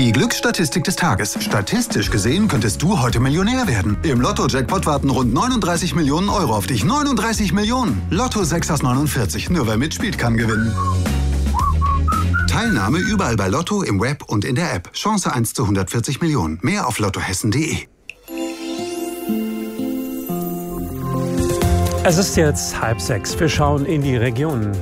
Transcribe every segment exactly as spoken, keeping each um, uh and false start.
Die Glücksstatistik des Tages. Statistisch gesehen könntest du heute Millionär werden. Im Lotto-Jackpot warten rund neununddreißig Millionen Euro auf dich. neununddreißig Millionen. Lotto sechs aus neunundvierzig. Nur wer mitspielt, kann gewinnen. Teilnahme überall bei Lotto, im Web und in der App. Chance eins zu hundertvierzig Millionen. Mehr auf lottohessen punkt de. Es ist jetzt halb sechs. Wir schauen in die Regionen.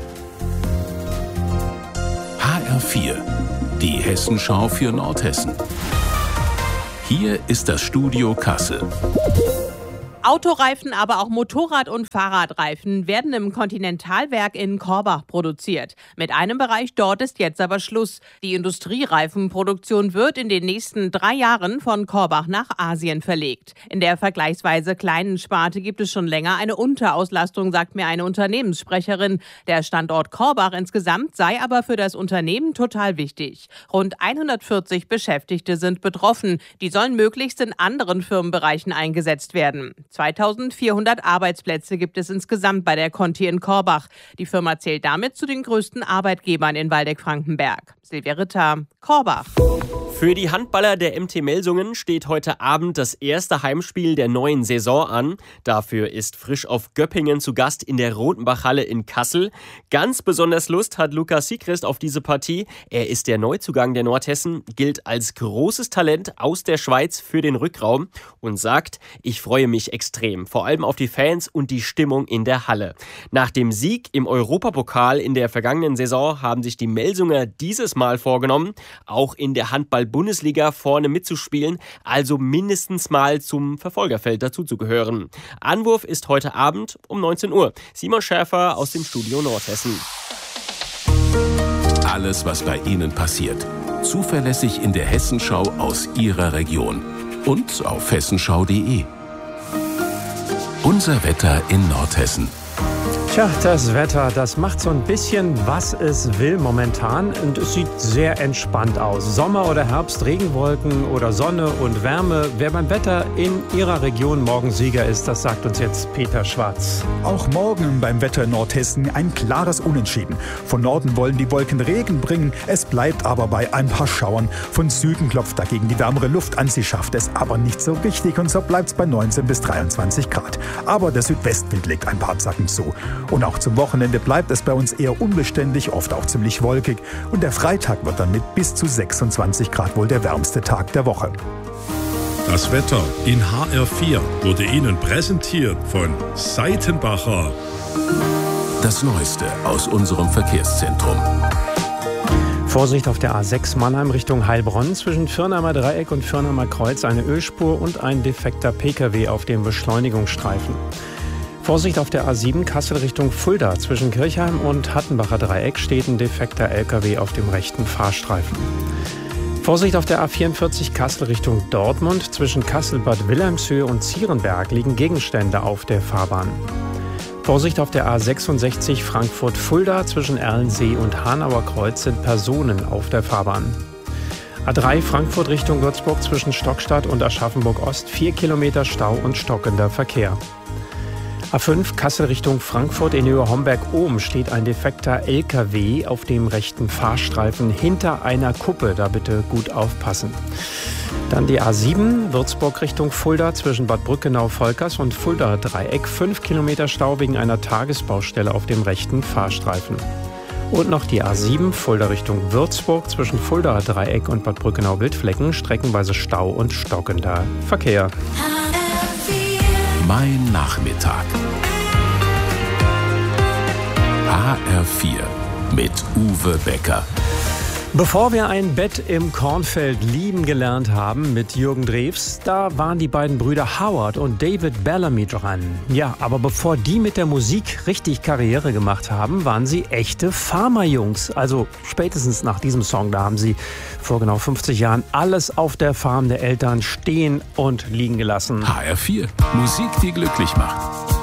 H R vier, die Hessenschau für Nordhessen. Hier ist das Studio Kassel. Autoreifen, aber auch Motorrad- und Fahrradreifen werden im Continental-Werk in Korbach produziert. Mit einem Bereich dort ist jetzt aber Schluss. Die Industriereifenproduktion wird in den nächsten drei Jahren von Korbach nach Asien verlegt. In der vergleichsweise kleinen Sparte gibt es schon länger eine Unterauslastung, sagt mir eine Unternehmenssprecherin. Der Standort Korbach insgesamt sei aber für das Unternehmen total wichtig. Rund hundertvierzig Beschäftigte sind betroffen. Die sollen möglichst in anderen Firmenbereichen eingesetzt werden. zweitausendvierhundert Arbeitsplätze gibt es insgesamt bei der Conti in Korbach. Die Firma zählt damit zu den größten Arbeitgebern in Waldeck-Frankenberg. Silvia Ritter, Korbach. Für die Handballer der M T Melsungen steht heute Abend das erste Heimspiel der neuen Saison an. Dafür ist Frisch auf Göppingen zu Gast in der Rotenbachhalle in Kassel. Ganz besonders Lust hat Lukas Siegrist auf diese Partie. Er ist der Neuzugang der Nordhessen, gilt als großes Talent aus der Schweiz für den Rückraum und sagt, ich freue mich extrem, vor allem auf die Fans und die Stimmung in der Halle. Nach dem Sieg im Europapokal in der vergangenen Saison haben sich die Melsunger dieses Mal vorgenommen, auch in der Handball-Bundesliga vorne mitzuspielen, also mindestens mal zum Verfolgerfeld dazuzugehören. Anwurf ist heute Abend um neunzehn Uhr. Simon Schäfer aus dem Studio Nordhessen. Alles, was bei Ihnen passiert, zuverlässig in der Hessenschau aus Ihrer Region und auf hessenschau punkt de. Unser Wetter in Nordhessen. Tja, das Wetter, das macht so ein bisschen, was es will momentan und es sieht sehr entspannt aus. Sommer oder Herbst, Regenwolken oder Sonne und Wärme. Wer beim Wetter in Ihrer Region morgen Sieger ist, das sagt uns jetzt Peter Schwarz. Auch morgen beim Wetter in Nordhessen ein klares Unentschieden. Von Norden wollen die Wolken Regen bringen, es bleibt aber bei ein paar Schauern. Von Süden klopft dagegen die wärmere Luft an, sie schafft es aber nicht so richtig und so bleibt es bei neunzehn bis dreiundzwanzig Grad. Aber der Südwestwind legt ein paar Zacken zu. Und auch zum Wochenende bleibt es bei uns eher unbeständig, oft auch ziemlich wolkig. Und der Freitag wird dann mit bis zu sechsundzwanzig Grad wohl der wärmste Tag der Woche. Das Wetter in H R vier wurde Ihnen präsentiert von Seitenbacher. Das Neueste aus unserem Verkehrszentrum. Vorsicht auf der A sechs Mannheim Richtung Heilbronn. Zwischen Firnheimer Dreieck und Firnheimer Kreuz eine Ölspur und ein defekter Pkw auf dem Beschleunigungsstreifen. Vorsicht auf der A sieben Kassel Richtung Fulda. Zwischen Kirchheim und Hattenbacher Dreieck steht ein defekter L K W auf dem rechten Fahrstreifen. Vorsicht auf der A vierundvierzig Kassel Richtung Dortmund. Zwischen Kassel-Bad Wilhelmshöhe und Zierenberg liegen Gegenstände auf der Fahrbahn. Vorsicht auf der A sechsundsechzig Frankfurt-Fulda. Zwischen Erlensee und Hanauer Kreuz sind Personen auf der Fahrbahn. A drei Frankfurt Richtung Würzburg zwischen Stockstadt und Aschaffenburg-Ost. Vier Kilometer Stau und stockender Verkehr. A fünf Kassel Richtung Frankfurt in Höhe Homberg-Ohm steht ein defekter L K W auf dem rechten Fahrstreifen hinter einer Kuppe. Da bitte gut aufpassen. Dann die A sieben Würzburg Richtung Fulda zwischen Bad Brückenau-Volkers und Fulda Dreieck. Fünf Kilometer Stau wegen einer Tagesbaustelle auf dem rechten Fahrstreifen. Und noch die A sieben Fulda Richtung Würzburg zwischen Fulda Dreieck und Bad Brückenau-Wildflecken. Streckenweise Stau und stockender Verkehr. Mein Nachmittag. H R vier mit Uwe Becker. Bevor wir ein Bett im Kornfeld lieben gelernt haben mit Jürgen Drews, da waren die beiden Brüder Howard und David Bellamy dran. Ja, aber bevor die mit der Musik richtig Karriere gemacht haben, waren sie echte Farmerjungs. Also spätestens nach diesem Song, da haben sie vor genau fünfzig Jahren alles auf der Farm der Eltern stehen und liegen gelassen. H R vier, Musik, die glücklich macht.